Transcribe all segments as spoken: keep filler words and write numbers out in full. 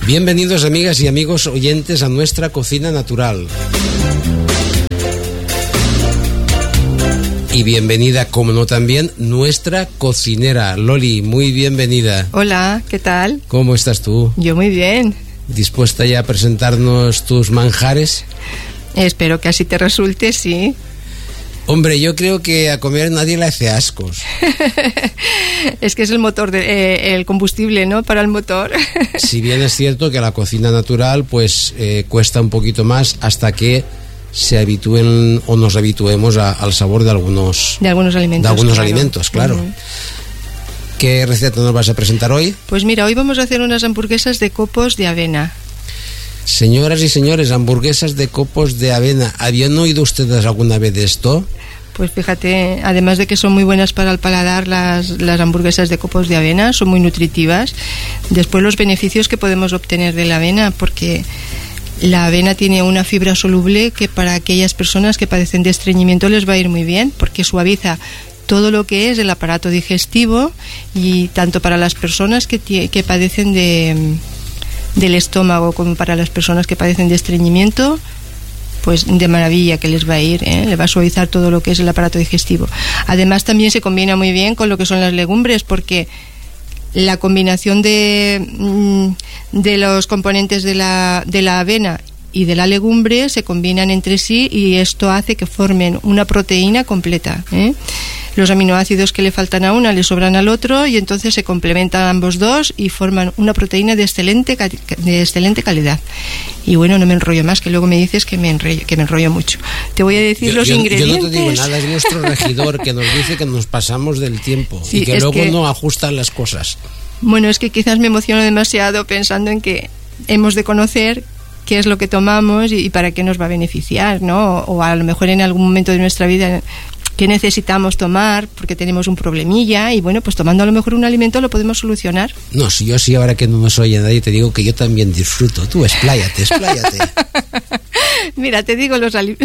Bienvenidos, amigas y amigos oyentes, a nuestra cocina natural. Y bienvenida, como no también, nuestra cocinera, Loli. Muy bienvenida. Hola, ¿qué tal? ¿Cómo estás tú? Yo muy bien. ¿Dispuesta ya a presentarnos tus manjares? Espero que así te resulte, sí. Hombre, yo creo que a comer nadie le hace ascos. Es que es el motor, de, eh, el combustible, ¿no? Para el motor. Si bien es cierto que la cocina natural, pues eh, cuesta un poquito más hasta que se habitúen o nos habituemos a, al sabor de algunos, de algunos alimentos. De algunos claro. alimentos, claro. Uh-huh. ¿Qué receta nos vas a presentar hoy? Pues mira, hoy vamos a hacer unas hamburguesas de copos de avena. Señoras y señores, hamburguesas de copos de avena. ¿Habían oído ustedes alguna vez de esto? Pues fíjate, además de que son muy buenas para el paladar, las, las hamburguesas de copos de avena son muy nutritivas. Después los beneficios que podemos obtener de la avena, porque la avena tiene una fibra soluble que para aquellas personas que padecen de estreñimiento les va a ir muy bien, porque suaviza todo lo que es el aparato digestivo, y tanto para las personas que, que padecen de... del estómago como para las personas que padecen de estreñimiento, pues de maravilla que les va a ir, ¿eh? Le va a suavizar todo lo que es el aparato digestivo. Además también se combina muy bien con lo que son las legumbres, porque la combinación de, de los componentes de la, de la avena y de la legumbre se combinan entre sí, y esto hace que formen una proteína completa, ¿eh? Los aminoácidos que le faltan a una le sobran al otro, y entonces se complementan ambos dos y forman una proteína de excelente, de excelente calidad. Y bueno, no me enrollo más, que luego me dices que me enrollo, que me enrollo mucho. Te voy a decir yo, los yo, ingredientes. Yo no te digo nada, es nuestro regidor que nos dice que nos pasamos del tiempo, sí, y que luego que... no ajustan las cosas. Bueno, es que quizás me emociono demasiado pensando en que hemos de conocer qué es lo que tomamos y, y para qué nos va a beneficiar, ¿no? O a lo mejor en algún momento de nuestra vida que necesitamos tomar porque tenemos un problemilla, y bueno, pues tomando a lo mejor un alimento lo podemos solucionar. No, si yo sí, ahora que no nos oye nadie, te digo que yo también disfruto. Tú expláyate, expláyate. Mira, te digo los ali-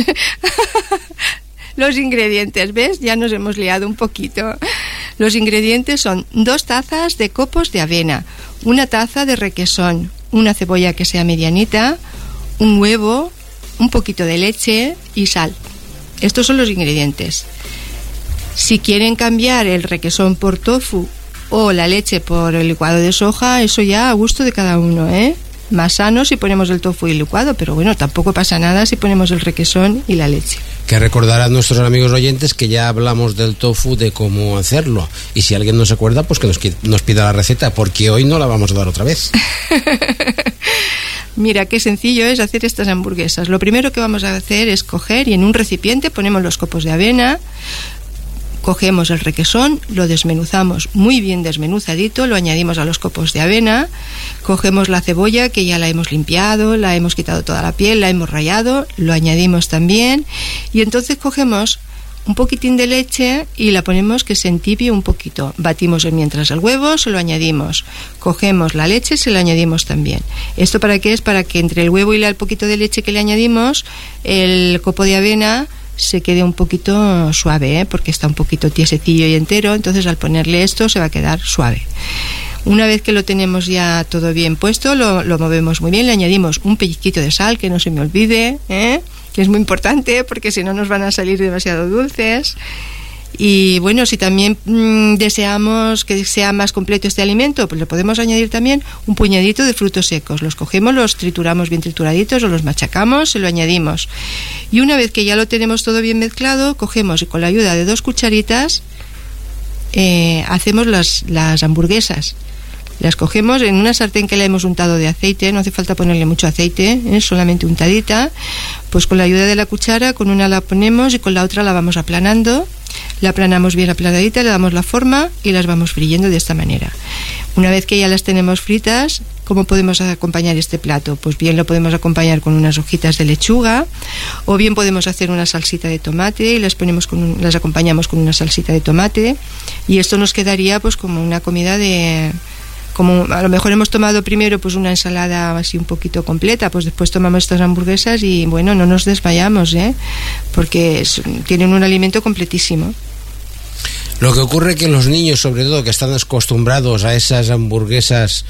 los ingredientes, ¿ves? Ya nos hemos liado un poquito. Los ingredientes son dos tazas de copos de avena, una taza de requesón, una cebolla que sea medianita, un huevo, un poquito de leche y sal. Estos son los ingredientes. Si quieren cambiar el requesón por tofu o la leche por el licuado de soja, eso ya a gusto de cada uno, ¿eh? Más sano si ponemos el tofu y el licuado, pero bueno, tampoco pasa nada si ponemos el requesón y la leche. Que recordar a nuestros amigos oyentes que ya hablamos del tofu, de cómo hacerlo. Y si alguien no se acuerda, pues que nos, nos pida la receta, porque hoy no la vamos a dar otra vez. Mira, qué sencillo es hacer estas hamburguesas. Lo primero que vamos a hacer es coger y en un recipiente ponemos los copos de avena, cogemos el requesón, lo desmenuzamos muy bien desmenuzadito, lo añadimos a los copos de avena, cogemos la cebolla que ya la hemos limpiado, la hemos quitado toda la piel, la hemos rallado, lo añadimos también, y entonces cogemos un poquitín de leche y la ponemos que se entibie un poquito. Batimos mientras el huevo, se lo añadimos. Cogemos la leche, se lo añadimos también. ¿Esto para qué es? Para que entre el huevo y el poquito de leche que le añadimos, el copo de avena se quede un poquito suave, ¿eh? Porque está un poquito tiesecillo y entero, entonces al ponerle esto se va a quedar suave. Una vez que lo tenemos ya todo bien puesto, lo, lo movemos muy bien, le añadimos un pellizquito de sal, que no se me olvide, ¿eh? Que es muy importante porque si no nos van a salir demasiado dulces. Y bueno, si también mmm, deseamos que sea más completo este alimento, pues le podemos añadir también un puñadito de frutos secos. Los cogemos, los trituramos bien trituraditos o los machacamos, se lo añadimos. Y una vez que ya lo tenemos todo bien mezclado, cogemos y con la ayuda de dos cucharitas eh, hacemos las, las hamburguesas. Las cogemos en una sartén que le hemos untado de aceite, no hace falta ponerle mucho aceite, ¿eh? Solamente untadita. Pues con la ayuda de la cuchara, con una la ponemos y con la otra la vamos aplanando. La aplanamos bien aplanadita, le damos la forma y las vamos friendo de esta manera. Una vez que ya las tenemos fritas, ¿cómo podemos acompañar este plato? Pues bien lo podemos acompañar con unas hojitas de lechuga, o bien podemos hacer una salsita de tomate y las ponemos con un, las acompañamos con una salsita de tomate, y esto nos quedaría pues como una comida de... Como a lo mejor hemos tomado primero pues una ensalada así un poquito completa, pues después tomamos estas hamburguesas y bueno, no nos desmayamos, ¿eh? Porque es, tienen un alimento completísimo. Lo que ocurre es que los niños, sobre todo, que están acostumbrados a esas hamburguesas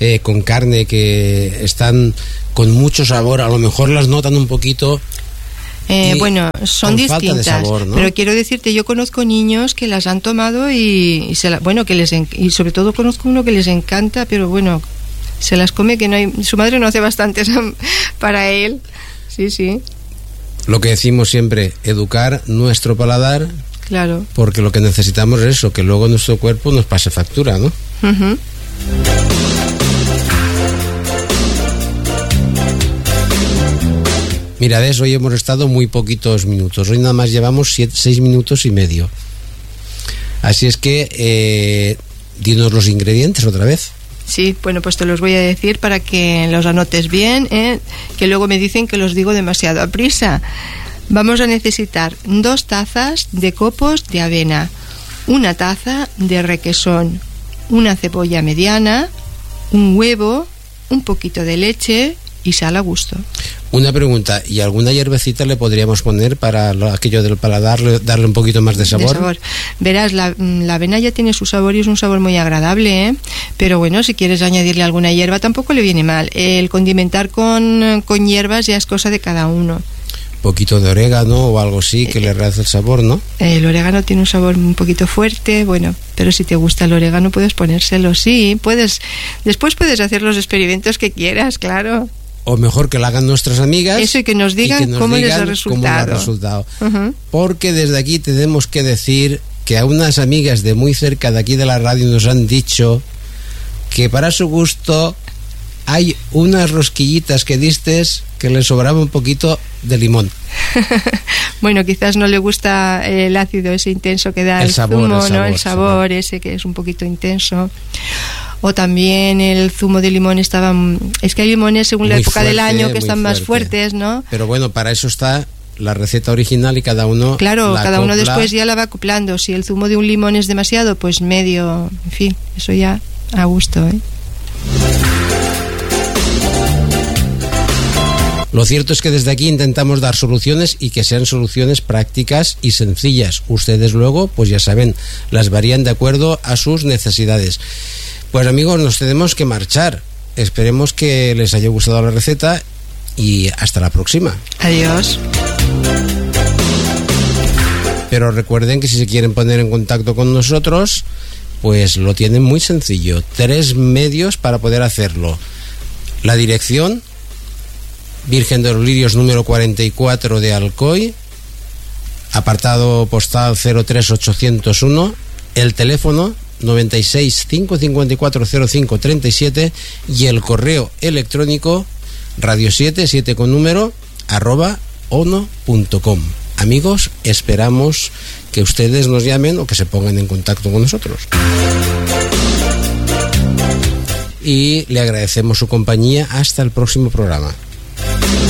eh, con carne, que están con mucho sabor, a lo mejor las notan un poquito... Eh, bueno, son distintas, sabor, ¿no? Pero quiero decirte, yo conozco niños que las han tomado y, y se la, bueno, que les en, y sobre todo conozco uno que les encanta, pero bueno, se las come, que no hay, su madre no hace bastantes para él. Sí, sí. Lo que decimos siempre, educar nuestro paladar. Claro. Porque lo que necesitamos es eso, que luego nuestro cuerpo nos pase factura, ¿no? Uh-huh. Mirades, hoy hemos estado muy poquitos minutos. Hoy nada más llevamos siete, seis minutos y medio. Así es que, eh, dinos los ingredientes otra vez. Sí, bueno, pues te los voy a decir para que los anotes bien, ¿eh? Que luego me dicen que los digo demasiado a prisa. Vamos a necesitar dos tazas de copos de avena, una taza de requesón, una cebolla mediana, un huevo, un poquito de leche y sal a gusto. Una pregunta, ¿y alguna hierbecita le podríamos poner para lo, aquello del paladar, darle un poquito más de sabor? De sabor. Verás, la, la avena ya tiene su sabor y es un sabor muy agradable, ¿eh? Pero bueno, si quieres añadirle alguna hierba tampoco le viene mal. El condimentar con, con hierbas ya es cosa de cada uno. Poquito de orégano o algo así que eh, le realce el sabor, ¿no? El orégano tiene un sabor un poquito fuerte, bueno, pero si te gusta el orégano puedes ponérselo, sí, puedes, después puedes hacer los experimentos que quieras, claro. O mejor que lo hagan nuestras amigas. Eso, y que nos digan, que nos cómo, digan les ha resultado. cómo les ha resultado. Uh-huh. Porque desde aquí tenemos que decir que a unas amigas de muy cerca de aquí de la radio nos han dicho que para su gusto hay unas rosquillitas que distes que le sobraba un poquito de limón. Bueno, quizás no le gusta el ácido ese intenso que da el, el sabor, zumo, el sabor, ¿no? El sabor, sabor ese que es un poquito intenso. O también el zumo de limón estaba... Es que hay limones según la época del año que están más fuertes, ¿no? Pero bueno, para eso está la receta original y cada uno... Claro, cada uno después ya la va acoplando. Si el zumo de un limón es demasiado, pues medio... En fin, eso ya a gusto, ¿eh? Lo cierto es que desde aquí intentamos dar soluciones y que sean soluciones prácticas y sencillas. Ustedes luego, pues ya saben, las varían de acuerdo a sus necesidades. Pues amigos, nos tenemos que marchar. Esperemos que les haya gustado la receta y hasta la próxima. Adiós. Pero recuerden que si se quieren poner en contacto con nosotros, pues lo tienen muy sencillo. Tres medios para poder hacerlo. La dirección: Virgen de los Lirios número cuarenta y cuatro de Alcoy, apartado postal cero tres ochocientos uno, el teléfono noventa y seis, cinco cincuenta y cuatro, cero cinco treinta y siete y el correo electrónico radio siete, siete con número, arroba ono punto com. Amigos, esperamos que ustedes nos llamen o que se pongan en contacto con nosotros. Y le agradecemos su compañía hasta el próximo programa.